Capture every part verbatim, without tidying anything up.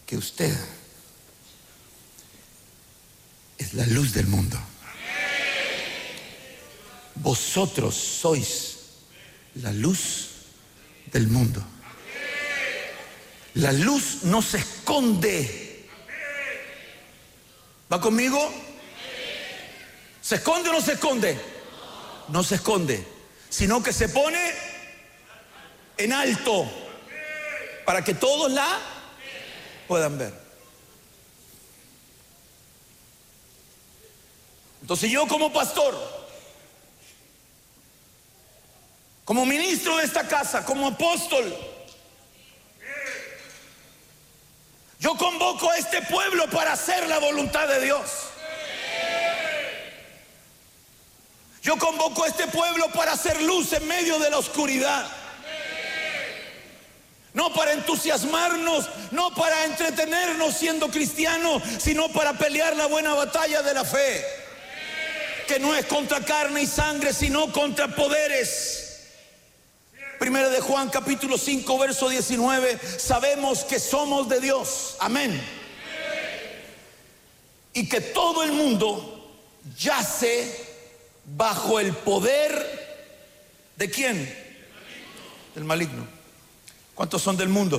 que usted es la luz del mundo. Vosotros sois la luz del mundo. La luz no se esconde. ¿Va conmigo? ¿Se esconde o no se esconde? No se esconde, sino que se pone en alto para que todos la puedan ver. Entonces yo como pastor, como ministro de esta casa, como apóstol, yo convoco a este pueblo para hacer la voluntad de Dios. Yo convoco a este pueblo para hacer luz en medio de la oscuridad. No para entusiasmarnos, no para entretenernos siendo cristianos, sino para pelear la buena batalla de la fe, que no es contra carne y sangre, sino contra poderes. Primero de Juan capítulo cinco verso diecinueve. Sabemos que somos de Dios, amén, y que todo el mundo yace bajo el poder ¿de quién? Del maligno. ¿Cuántos son del mundo?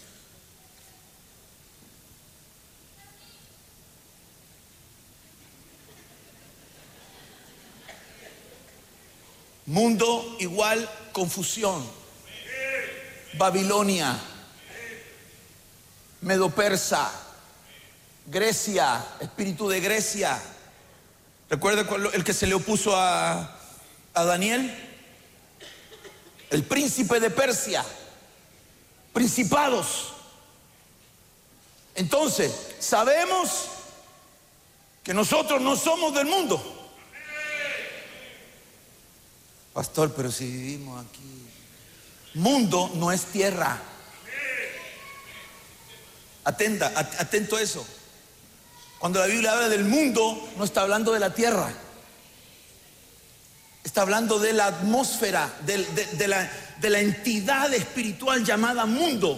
Mundo igual confusión. Babilonia, Medo-Persa, Grecia, espíritu de Grecia. ¿Recuerda el que se le opuso a, a Daniel? El príncipe de Persia. Principados. Entonces, sabemos que nosotros no somos del mundo. Pastor, pero si vivimos aquí. Mundo no es tierra. Atenta, atento a eso. Cuando la Biblia habla del mundo, no está hablando de la tierra. Está hablando de la atmósfera, de, de, de, la, de la entidad espiritual llamada mundo.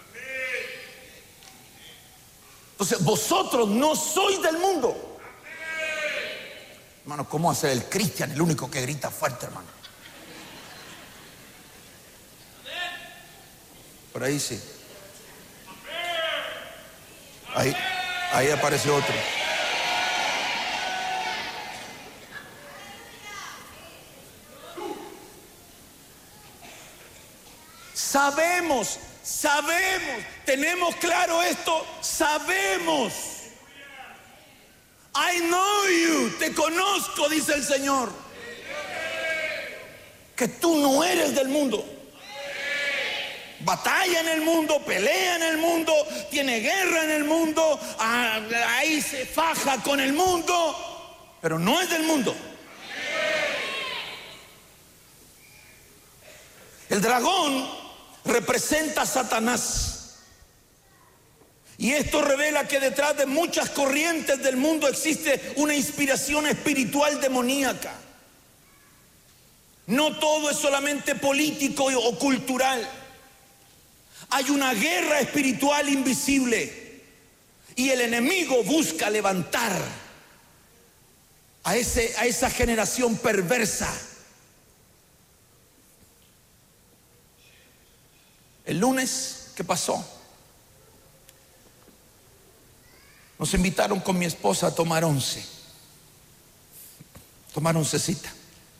Entonces, vosotros no sois del mundo. Hermano, ¿cómo hacer el cristiano el único que grita fuerte, hermano? Por ahí sí. Ahí, ahí apareció otro. Sabemos, sabemos, tenemos claro esto, sabemos. I know you, te conozco, dice el Señor. Que tú no eres del mundo. Batalla en el mundo, pelea en el mundo, tiene guerra en el mundo, ahí se faja con el mundo, pero no es del mundo. El dragón representa a Satanás, y esto revela que detrás de muchas corrientes del mundo existe una inspiración espiritual demoníaca. No todo es solamente político o cultural. Hay una guerra espiritual invisible, y el enemigo busca levantar a, ese, a esa generación perversa. El lunes, ¿qué pasó? Nos invitaron con mi esposa a tomar once. Tomar oncecita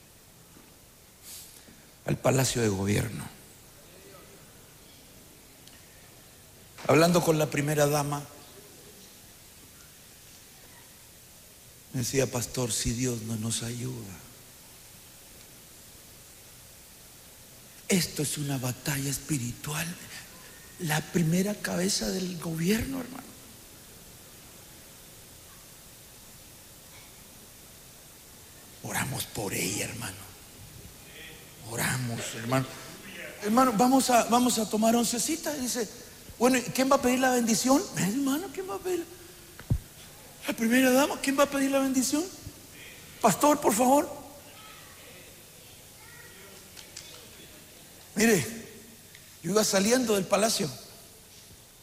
al Palacio de Gobierno. Hablando con la primera dama, me decía: pastor, si Dios no nos ayuda, esto es una batalla espiritual. La primera cabeza del gobierno, hermano. Oramos por ella, hermano. Oramos, hermano. Hermano, vamos a, vamos a tomar oncecita. Y dice: bueno, ¿quién va a pedir la bendición? Hermano, ¿quién va a pedir? La primera dama, ¿quién va a pedir la bendición? Pastor, por favor. Mire, yo iba saliendo del palacio